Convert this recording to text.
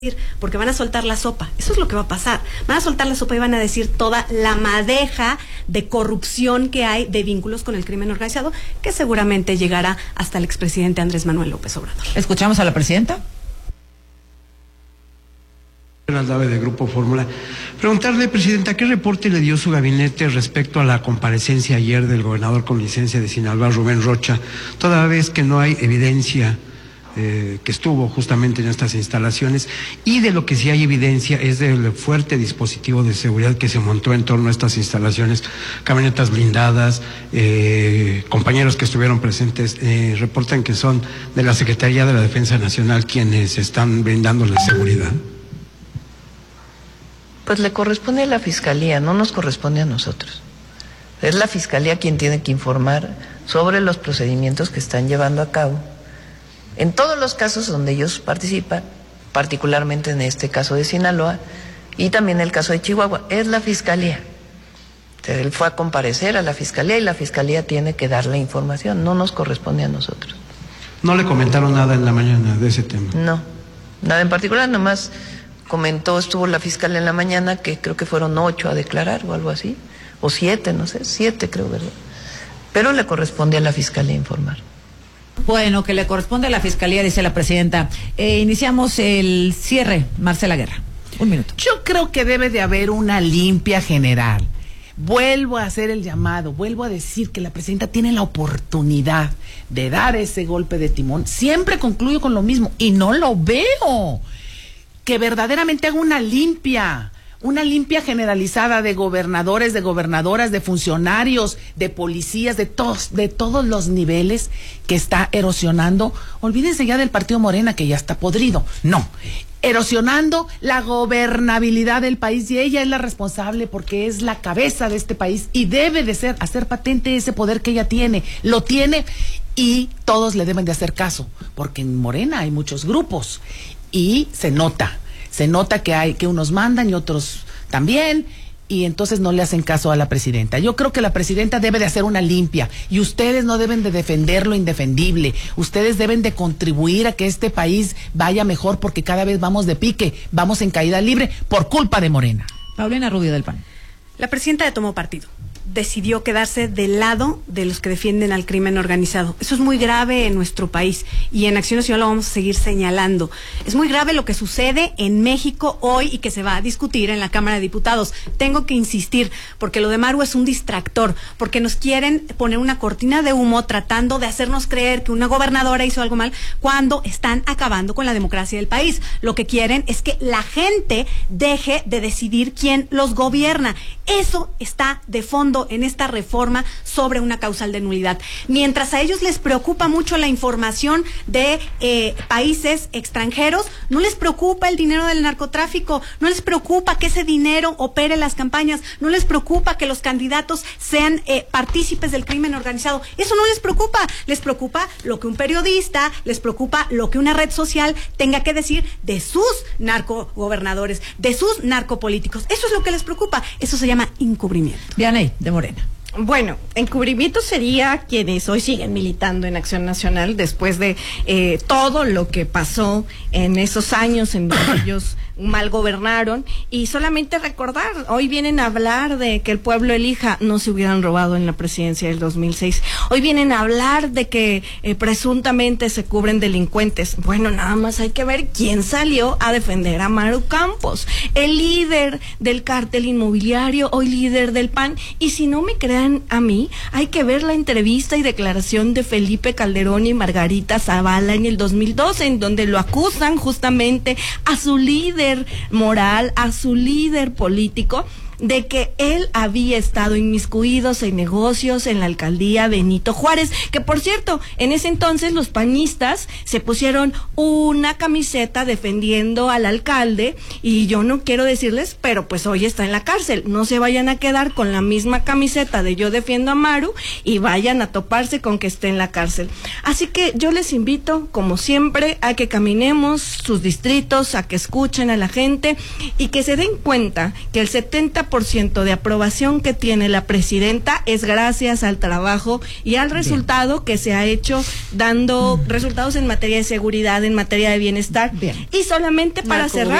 porque van a soltar la sopa. Eso es lo que va a pasar. Van a soltar la sopa y van a decir toda la madeja de corrupción que hay, de vínculos con el crimen organizado, que seguramente llegará hasta el expresidente Andrés Manuel López Obrador. ¿Escuchamos a la presidenta? De Grupo Fórmula. Preguntarle, presidenta, ¿qué reporte le dio su gabinete respecto a la comparecencia ayer del gobernador con licencia de Sinaloa, Rubén Rocha, toda vez que no hay evidencia que estuvo justamente en estas instalaciones, y de lo que sí hay evidencia es del fuerte dispositivo de seguridad que se montó en torno a estas instalaciones, camionetas blindadas, compañeros que estuvieron presentes reportan que son de la Secretaría de la Defensa Nacional quienes están brindándoles seguridad? Pues le corresponde a la Fiscalía, no nos corresponde a nosotros. Es la Fiscalía quien tiene que informar sobre los procedimientos que están llevando a cabo en todos los casos donde ellos participan, particularmente en este caso de Sinaloa y también el caso de Chihuahua. Es la Fiscalía. Él fue a comparecer a la Fiscalía y la Fiscalía tiene que dar la información, no nos corresponde a nosotros. ¿No le comentaron nada en la mañana de ese tema? No, nada en particular, nomás estuvo la fiscal en la mañana, que creo que fueron 8 a declarar o algo así, o 7, no sé, 7 creo, ¿verdad? Pero le corresponde a la Fiscalía informar. Bueno, que le corresponde a la Fiscalía, dice la presidenta. Iniciamos el cierre, Marcela Guerra. 1 minuto. Yo creo que debe de haber una limpia general. Vuelvo a hacer el llamado, vuelvo a decir que la presidenta tiene la oportunidad de dar ese golpe de timón. Siempre concluyo con lo mismo y no lo veo. Que verdaderamente haga una limpia generalizada de gobernadores, de gobernadoras, de funcionarios, de policías, de todos los niveles que está erosionando. Olvídense ya del partido Morena, que ya está podrido. No, erosionando la gobernabilidad del país, y ella es la responsable porque es la cabeza de este país y debe de hacer patente ese poder que ella tiene. Lo tiene y todos le deben de hacer caso, porque en Morena hay muchos grupos. Y se nota que unos mandan y otros también, y entonces no le hacen caso a la presidenta. Yo creo que la presidenta debe de hacer una limpia, y ustedes no deben de defender lo indefendible. Ustedes deben de contribuir a que este país vaya mejor, porque cada vez vamos de pique, vamos en caída libre por culpa de Morena. Paulina Rubio del PAN. La presidenta tomó partido. Decidió quedarse del lado de los que defienden al crimen organizado. Eso es muy grave en nuestro país y en Acción Nacional lo vamos a seguir señalando. Es muy grave lo que sucede en México hoy y que se va a discutir en la Cámara de Diputados. Tengo que insistir, porque lo de Maru es un distractor, porque nos quieren poner una cortina de humo tratando de hacernos creer que una gobernadora hizo algo mal cuando están acabando con la democracia del país. Lo que quieren es que la gente deje de decidir quién los gobierna. Eso está de fondo en esta reforma sobre una causal de nulidad. Mientras a ellos les preocupa mucho la información de países extranjeros, no les preocupa el dinero del narcotráfico, no les preocupa que ese dinero opere las campañas, no les preocupa que los candidatos sean partícipes del crimen organizado. Eso no les preocupa lo que un periodista, les preocupa lo que una red social tenga que decir de sus narcogobernadores, de sus narcopolíticos. Eso es lo que les preocupa. Eso se llama encubrimiento. Vianey, de Morena. Bueno, encubrimiento sería quienes hoy siguen militando en Acción Nacional después de todo lo que pasó en esos años en donde ellos mal gobernaron, y solamente recordar, hoy vienen a hablar de que el pueblo elija, no se hubieran robado en la presidencia del 2006, hoy vienen a hablar de que presuntamente se cubren delincuentes. Bueno, nada más hay que ver quién salió a defender a Maru Campos, el líder del cártel inmobiliario, hoy líder del PAN, y si no me crean a mí, hay que ver la entrevista y declaración de Felipe Calderón y Margarita Zavala en el 2012, en donde lo acusan justamente a su líder moral, a su líder político, de que él había estado inmiscuido en negocios en la alcaldía Benito Juárez, que por cierto, en ese entonces los panistas se pusieron una camiseta defendiendo al alcalde, y yo no quiero decirles, pero pues hoy está en la cárcel. No se vayan a quedar con la misma camiseta de yo defiendo a Maru y vayan a toparse con que esté en la cárcel. Así que yo les invito, como siempre, a que caminemos sus distritos, a que escuchen a la gente y que se den cuenta que el 70% 90% de aprobación que tiene la presidenta es gracias al trabajo y al resultado que se ha hecho, dando resultados en materia de seguridad, en materia de bienestar. Bien. Y solamente para cerrar,